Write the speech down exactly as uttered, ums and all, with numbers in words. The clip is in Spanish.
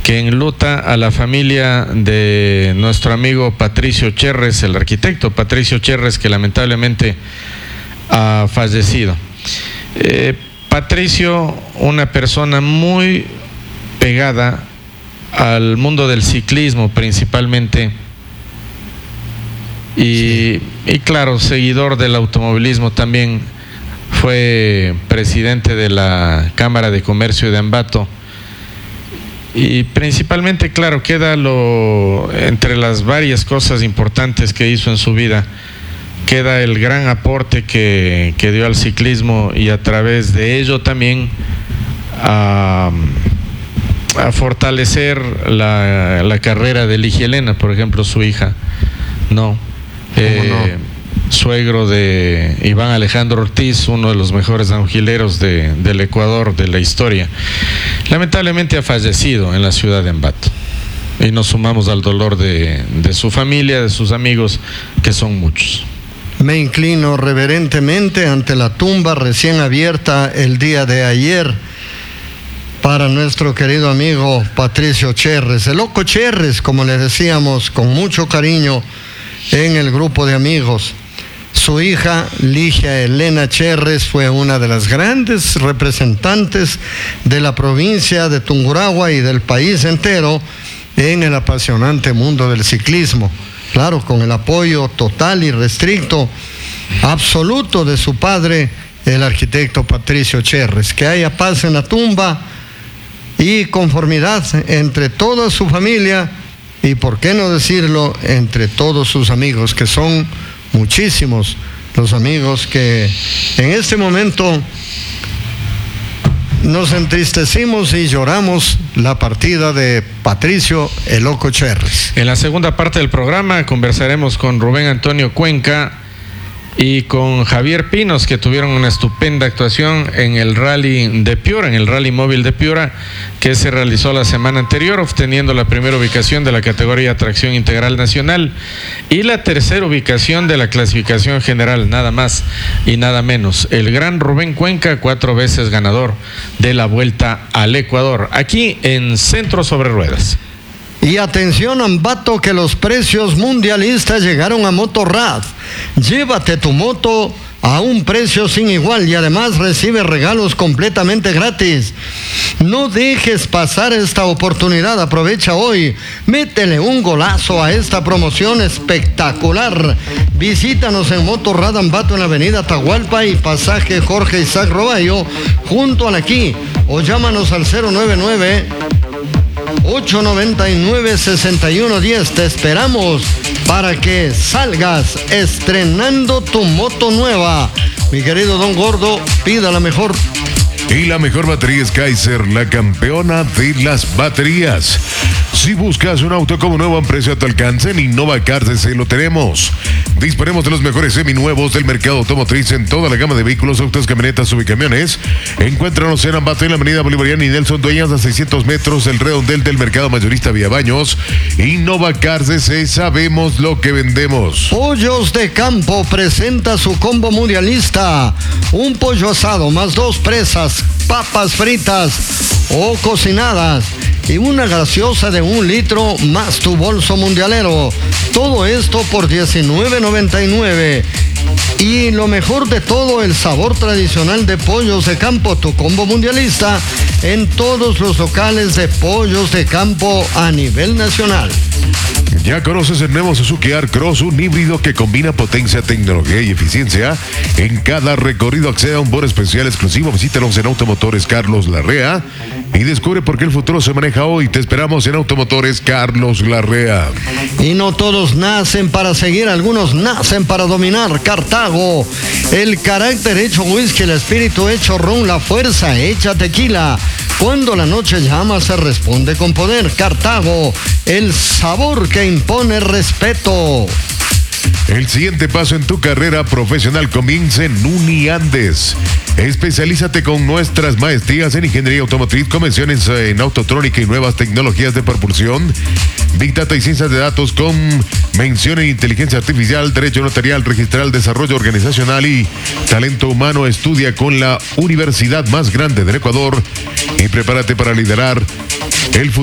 que enluta a la familia de nuestro amigo Patricio Cherres, el arquitecto Patricio Cherres, que lamentablemente ha fallecido. Eh, Patricio, una persona muy pegada al mundo del ciclismo principalmente, y, sí. y claro, seguidor del automovilismo también. Fue presidente de la Cámara de Comercio de Ambato, y principalmente, claro, queda lo entre las varias cosas importantes que hizo en su vida, queda el gran aporte que, que dio al ciclismo, y a través de ello también a, a fortalecer la, la carrera de Ligia Elena, por ejemplo, su hija, ¿no? Eh, no? Suegro de Iván Alejandro Ortiz, uno de los mejores angileros de, del Ecuador de la historia. Lamentablemente ha fallecido en la ciudad de Ambato, y nos sumamos al dolor de, de su familia, de sus amigos, que son muchos. Me inclino reverentemente ante la tumba recién abierta el día de ayer para nuestro querido amigo Patricio Cherres, el loco Cherres, como le decíamos con mucho cariño en el grupo de amigos. Su hija, Ligia Elena Cherres, fue una de las grandes representantes de la provincia de Tungurahua y del país entero en el apasionante mundo del ciclismo. Claro, con el apoyo total y restricto, absoluto de su padre, el arquitecto Patricio Cherres. Que haya paz en la tumba y conformidad entre toda su familia, y por qué no decirlo, entre todos sus amigos, que son muchísimos los amigos que en este momento nos entristecimos y lloramos la partida de Patricio el Loco Cherres. En la segunda parte del programa conversaremos con Rubén Antonio Cuenca y con Javier Pinos, que tuvieron una estupenda actuación en el Rally de Piura, en el Rally Móvil de Piura, que se realizó la semana anterior, obteniendo la primera ubicación de la categoría Tracción Integral Nacional y la tercera ubicación de la clasificación general, nada más y nada menos. El gran Rubén Cuenca, cuatro veces ganador de la Vuelta al Ecuador, aquí en Centro Sobre Ruedas. Y atención, Ambato, que los precios mundialistas llegaron a Motorrad. Llévate tu moto a un precio sin igual y además recibe regalos completamente gratis. No dejes pasar esta oportunidad, aprovecha hoy. Métele un golazo a esta promoción espectacular. Visítanos en Motorrad Ambato en la avenida Atahualpa y pasaje Jorge Isaac Roballo, junto a la Aquí, o llámanos al cero nueve nueve, ocho noventa y nueve, sesenta y uno diez. Te esperamos para que salgas estrenando tu moto nueva. Mi querido Don Gordo, pida la mejor. Y la mejor batería es Kaiser, la campeona de las baterías. Si buscas un auto como nuevo a un precio a tu alcance, en Innova Cars D C lo tenemos. Disponemos de los mejores seminuevos del mercado automotriz en toda la gama de vehículos, autos, camionetas, subcamiones. Encuéntranos en Ambato, en la avenida Bolivariana y Nelson Dueñas, a seiscientos metros del redondel del mercado mayorista Vía Baños. Innova Cars D C, sabemos lo que vendemos. Pollos de Campo presenta su combo mundialista. Un pollo asado más dos presas, papas fritas o cocinadas y una gaseosa de un litro más tu bolso mundialero. Todo esto por diecinueve noventa y nueve. Y lo mejor de todo, el sabor tradicional de Pollos de Campo, tu combo mundialista, en todos los locales de Pollos de Campo a nivel nacional. Ya conoces el nuevo Suzuki AirCross, un híbrido que combina potencia, tecnología y eficiencia. En cada recorrido accede a un bono especial exclusivo. Visítanos en Automotores Carlos Larrea y descubre por qué el futuro se maneja hoy. Te esperamos en Automotores Carlos Larrea. Y no todos nacen para seguir, algunos nacen para dominar. Cartago, el carácter hecho whisky, el espíritu hecho ron, la fuerza hecha tequila. Cuando la noche llama, se responde con poder. Cartago, el sabor que impone respeto. El siguiente paso en tu carrera profesional comienza en Uniandes. Especialízate con nuestras maestrías en ingeniería automotriz, convenciones en autotrónica y nuevas tecnologías de propulsión, Big Data y ciencias de datos con mención en inteligencia artificial, derecho notarial, registral, desarrollo organizacional y talento humano. Estudia con la universidad más grande del Ecuador y prepárate para liderar el futuro.